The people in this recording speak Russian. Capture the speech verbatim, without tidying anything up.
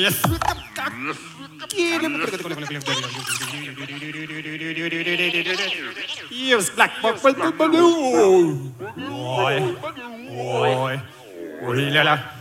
Yes. Yes, black box. Oi. Oi. Oi là là.